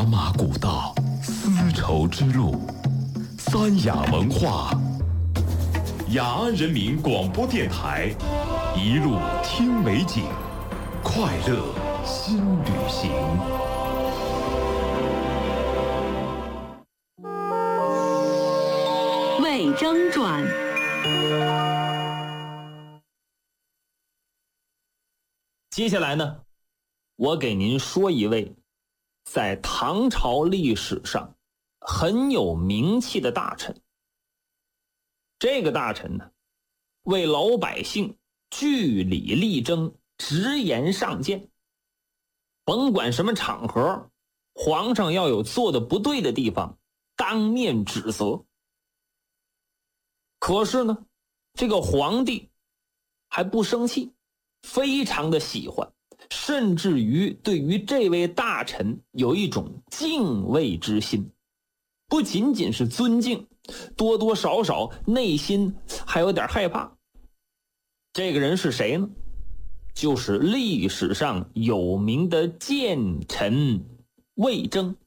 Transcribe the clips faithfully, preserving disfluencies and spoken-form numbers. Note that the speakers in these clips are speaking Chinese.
茶马古道，丝绸之路，三雅文化。雅安人民广播电台，一路听美景，快乐新旅行。 魏征传。 接下来呢，我给您说一位在唐朝历史上很有名气的大臣。这个大臣呢，为老百姓据理力争，直言上谏。甭管什么场合，皇上要有做的不对的地方，当面指责。可是呢，这个皇帝还不生气，非常的喜欢，甚至于对于这位大臣有一种敬畏之心，不仅仅是尊敬，多多少少内心还有点害怕。这个人是谁呢？就是历史上有名的谏臣魏征。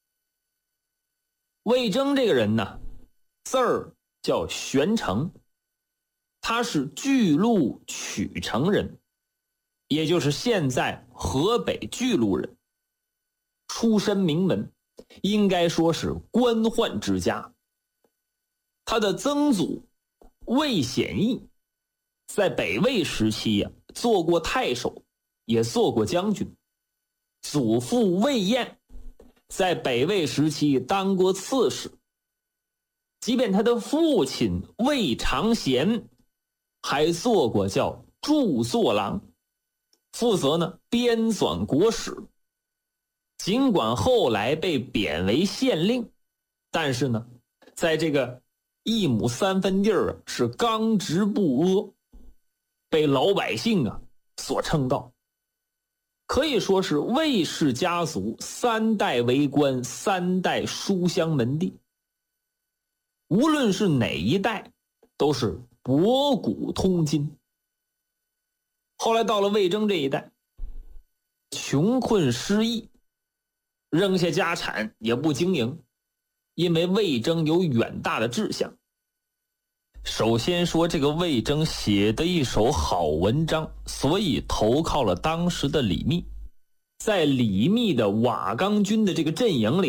魏征这个人呢，字儿叫玄成，他是巨鹿曲城人，也就是现在河北巨鹿人，出身名门，应该说是官宦之家。他的曾祖魏显义在北魏时期呀、啊，做过太守，也做过将军。祖父魏彦在北魏时期当过刺史。即便他的父亲魏长贤还做过叫著作郎，负责呢编纂国史。尽管后来被贬为县令，但是呢，在这个一亩三分地儿是刚直不阿，被老百姓啊所称道。可以说是魏氏家族三代为官，三代书香门第。无论是哪一代，都是博古通今。后来到了魏征这一代，穷困失意，扔下家产也不经营，因为魏征有远大的志向。首先说这个魏征写的一手好文章，所以投靠了当时的李密。在李密的瓦岗军的这个阵营里，